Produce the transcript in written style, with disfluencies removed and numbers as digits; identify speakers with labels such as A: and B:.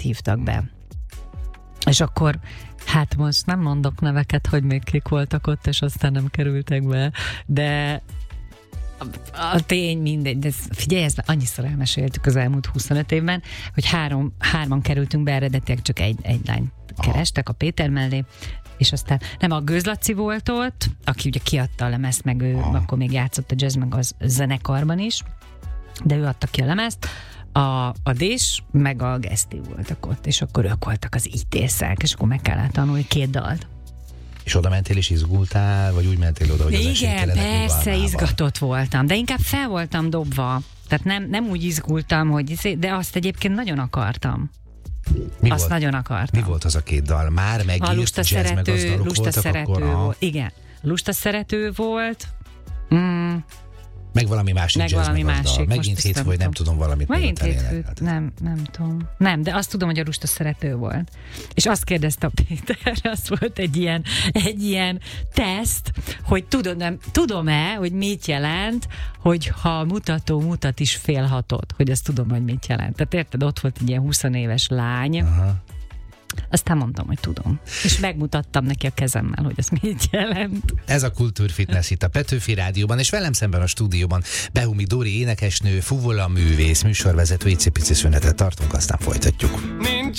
A: hívtak be. És akkor, hát most nem mondok neveket, hogy még kik voltak ott, és aztán nem kerültek be, de a tény mindegy, de figyelj, ezt annyiszor elmeséltük az elmúlt 25 évben, hogy hárman kerültünk be, eredetileg csak egy lányt kerestek a Péter mellé, és aztán nem, a Gőz Laci volt ott, aki ugye kiadta a lemezt, meg ő akkor még játszott a jazz, meg az zenekarban is, de ő adta ki a lemezt, a Dés, meg a Geszti voltak ott, és akkor ők voltak az ítészek, és akkor meg kellett tanulni 2 dalt.
B: És oda mentél és izgultál, vagy úgy mentél oda, hogy az
A: igen, persze, izgatott voltam, de inkább fel voltam dobva. Tehát nem úgy izgultam, de azt egyébként nagyon akartam. Nagyon akartam.
B: Mi volt az a 2 dal? Már megírt,
A: a Lusta
B: jazz meg az dalok
A: Lusta
B: voltak
A: szerető
B: akkor?
A: volt. Igen, Lusta szerető volt.
B: Meg valami másik
A: meg
B: jazz
A: valami
B: meg az
A: másik.
B: dal. Megint hétfő, vagy nem tudom, valamit.
A: Megint hétfő, nem tudom. Nem, de azt tudom, hogy a Lusta szerető volt. És azt kérdezte a Péter, az volt egy ilyen teszt, hogy tudom-e, hogy mit jelent, hogy ha mutató mutat is fél 6-ot, hogy azt tudom, hogy mit jelent. Tehát érted, ott volt egy ilyen 20 éves lány.
B: Aha.
A: Aztán mondtam, hogy tudom. És megmutattam neki a kezemmel, hogy ez mit jelent.
B: Ez a Kultúrfitness itt a Petőfi Rádióban, és velem szemben a stúdióban Behumi Dóri énekesnő, fuvola művész, műsorvezető, icipici szünetet tartunk, aztán folytatjuk.